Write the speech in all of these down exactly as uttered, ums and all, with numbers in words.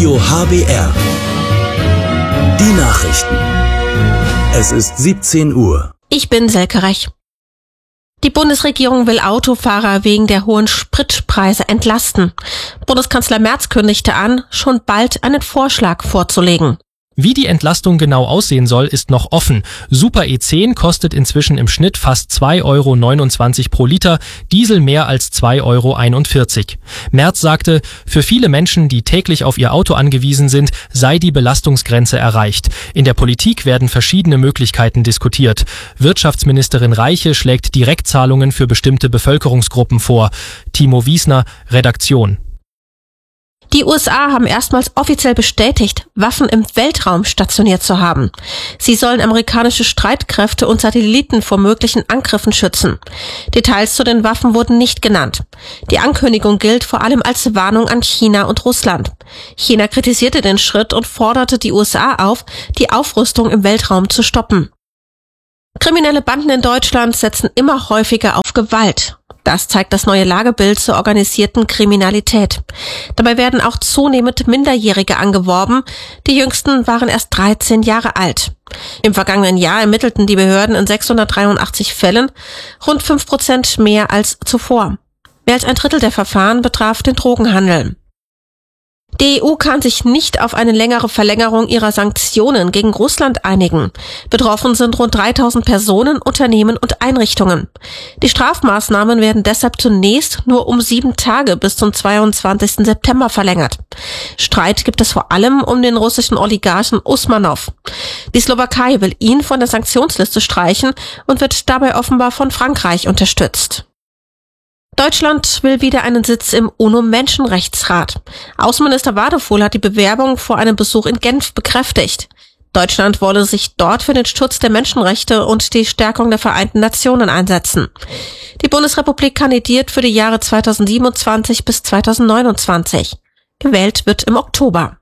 Radio H B R. Die Nachrichten. Es ist siebzehn Uhr. Ich bin Selke Rech. Die Bundesregierung will Autofahrer wegen der hohen Spritpreise entlasten. Bundeskanzler Merz kündigte an, schon bald einen Vorschlag vorzulegen. Wie die Entlastung genau aussehen soll, ist noch offen. Super E zehn kostet inzwischen im Schnitt fast zwei Euro neunundzwanzig pro Liter, Diesel mehr als zwei Euro einundvierzig. Merz sagte, für viele Menschen, die täglich auf ihr Auto angewiesen sind, sei die Belastungsgrenze erreicht. In der Politik werden verschiedene Möglichkeiten diskutiert. Wirtschaftsministerin Reiche schlägt Direktzahlungen für bestimmte Bevölkerungsgruppen vor. Timo Wiesner, Redaktion. Die U S A haben erstmals offiziell bestätigt, Waffen im Weltraum stationiert zu haben. Sie sollen amerikanische Streitkräfte und Satelliten vor möglichen Angriffen schützen. Details zu den Waffen wurden nicht genannt. Die Ankündigung gilt vor allem als Warnung an China und Russland. China kritisierte den Schritt und forderte die U S A auf, die Aufrüstung im Weltraum zu stoppen. Kriminelle Banden in Deutschland setzen immer häufiger auf Gewalt. Das zeigt das neue Lagebild zur organisierten Kriminalität. Dabei werden auch zunehmend Minderjährige angeworben. Die jüngsten waren erst dreizehn Jahre alt. Im vergangenen Jahr ermittelten die Behörden in sechshundertdreiundachtzig Fällen, rund fünf Prozent mehr als zuvor. Mehr als ein Drittel der Verfahren betraf den Drogenhandel. Die E U kann sich nicht auf eine längere Verlängerung ihrer Sanktionen gegen Russland einigen. Betroffen sind rund dreitausend Personen, Unternehmen und Einrichtungen. Die Strafmaßnahmen werden deshalb zunächst nur um sieben Tage bis zum zweiundzwanzigsten September verlängert. Streit gibt es vor allem um den russischen Oligarchen Usmanov. Die Slowakei will ihn von der Sanktionsliste streichen und wird dabei offenbar von Frankreich unterstützt. Deutschland will wieder einen Sitz im UNO-Menschenrechtsrat. Außenminister Wadefuhl hat die Bewerbung vor einem Besuch in Genf bekräftigt. Deutschland wolle sich dort für den Schutz der Menschenrechte und die Stärkung der Vereinten Nationen einsetzen. Die Bundesrepublik kandidiert für die Jahre zweitausendsiebenundzwanzig bis zweitausendneunundzwanzig. Gewählt wird im Oktober.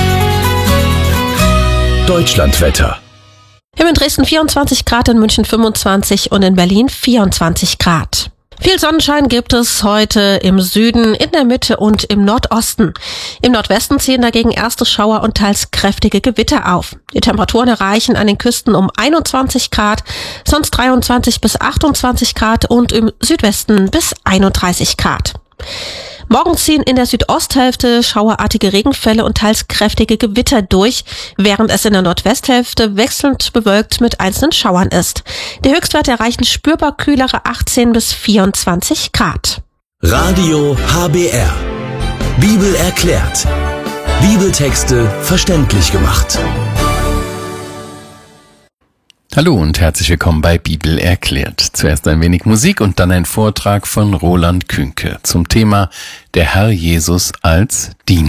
Deutschlandwetter. In Dresden vierundzwanzig Grad, in München fünfundzwanzig und in Berlin vierundzwanzig Grad. Viel Sonnenschein gibt es heute im Süden, in der Mitte und im Nordosten. Im Nordwesten ziehen dagegen erste Schauer und teils kräftige Gewitter auf. Die Temperaturen erreichen an den Küsten um einundzwanzig Grad, sonst dreiundzwanzig bis achtundzwanzig Grad und im Südwesten bis einunddreißig Grad. Morgen ziehen in der Südosthälfte schauerartige Regenfälle und teils kräftige Gewitter durch, während es in der Nordwesthälfte wechselnd bewölkt mit einzelnen Schauern ist. Die Höchstwerte erreichen spürbar kühlere achtzehn bis vierundzwanzig Grad. Radio H B R. Bibel erklärt. Bibeltexte verständlich gemacht. Hallo und herzlich willkommen bei Bibel erklärt. Zuerst ein wenig Musik und dann ein Vortrag von Roland Künke zum Thema Der Herr Jesus als Diener.